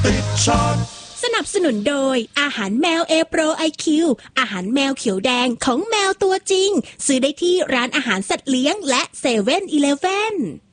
ติดช็อตสนับสนุนโดยอาหารแมวเอโปรไอคิวอาหารแมวเขียวแดงของแมวตัวจริงซื้อได้ที่ร้านอาหารสัตว์เลี้ยงและ7-Eleven